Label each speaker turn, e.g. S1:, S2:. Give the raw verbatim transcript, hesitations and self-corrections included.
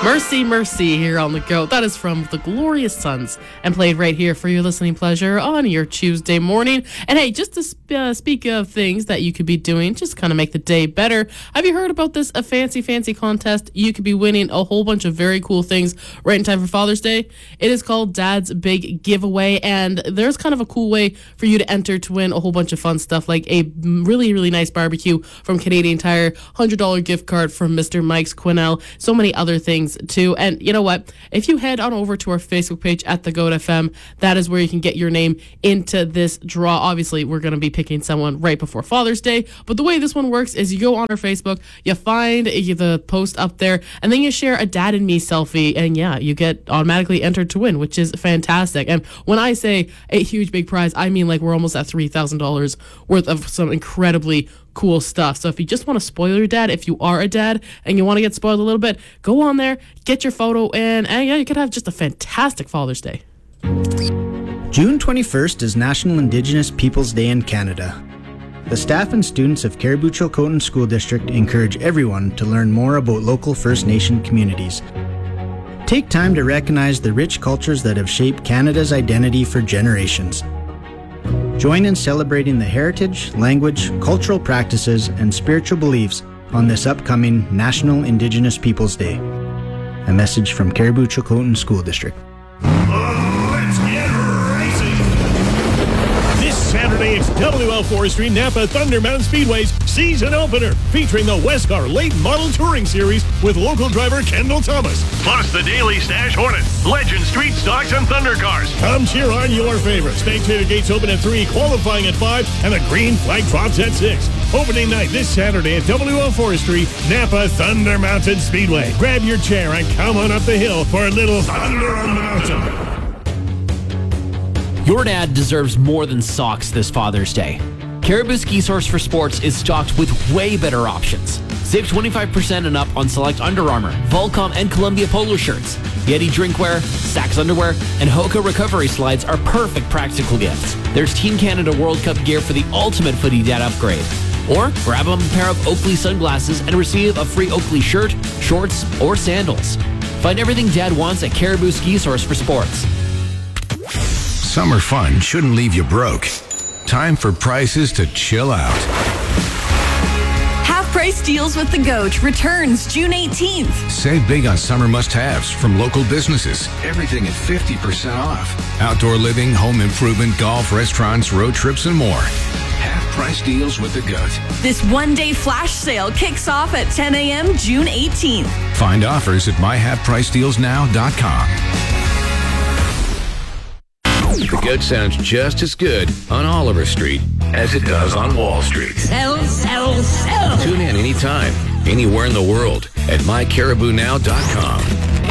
S1: Mercy, Mercy here on the go. That is from the Glorious Sons and played right here for your listening pleasure on your Tuesday morning. And hey, just to sp- uh, speak of things that you could be doing, just kind of make the day better. Have you heard about this a fancy, fancy contest? You could be winning a whole bunch of very cool things right in time for Father's Day. It is called Dad's Big Giveaway, and there's kind of a cool way for you to enter to win a whole bunch of fun stuff like a really, really nice barbecue from Canadian Tire, one hundred dollars gift card from Mister Mike's Quinnell, so many other things too. And you know what? If you head on over to our Facebook page at The Goat F M, that is where you can get your name into this draw. Obviously, we're going to be picking someone right before Father's Day, but the way this one works is you go on our Facebook, you find the post up there, and then you share a Dad and Me selfie, and yeah, you get automatically entered to win, which is fantastic. And when I say a huge big prize, I mean like we're almost at three thousand dollars worth of some incredibly cool stuff. So if you just want to spoil your dad, if you are a dad and you want to get spoiled a little bit, go on there, get your photo in, and yeah, you could have just a fantastic Father's Day.
S2: June twenty-first is National Indigenous Peoples Day in Canada. The staff and students of Caribou-Chilcotin School District encourage everyone to learn more about local First Nation communities. Take time to recognize the rich cultures that have shaped Canada's identity for generations. Join in celebrating the heritage, language, cultural practices, and spiritual beliefs on this upcoming National Indigenous Peoples Day. A message from Caribou-Chilcotin School District.
S3: Let's get racing! This Saturday, it's W L Forestry Napa Thunder Mountain Speedway's season opener, featuring the Westcar Late Model Touring Series with local driver Kendall Thomas. Plus the Daily Stash Hornet, Legend Street Stocks, and Thunder Cars. Come cheer on your favorites. Spectator gates open at three, qualifying at five, and the green flag drops at six. Opening night this Saturday at W L Forestry, Napa Thunder Mountain Speedway. Grab your chair and come on up the hill for a little thunder on the mountain.
S4: Your dad deserves more than socks this Father's Day. Caribou Ski Source for Sports is stocked with way better options. Save twenty-five percent and up on select Under Armour, Volcom, and Columbia polo shirts. Yeti drinkware, Sax underwear, and Hoka recovery slides are perfect practical gifts. There's Team Canada World Cup gear for the ultimate footy dad upgrade. Or grab a pair of Oakley sunglasses and receive a free Oakley shirt, shorts, or sandals. Find everything Dad wants at Caribou Ski Source for Sports.
S5: Summer fun shouldn't leave you broke. Time for prices to chill out.
S6: Half-price deals with the Goat returns June eighteenth.
S5: Save big on summer must-haves from local businesses. Everything at fifty percent off. Outdoor living, home improvement, golf, restaurants, road trips, and more. Half-price deals with the Goat.
S6: This one-day flash sale kicks off at ten a.m. June eighteenth.
S5: Find offers at my half price deals now dot com. The Goat sounds just as good on Oliver Street as it does on Wall Street.
S7: Sell, sell, sell.
S5: Tune in anytime, anywhere in the world at my caribou now dot com.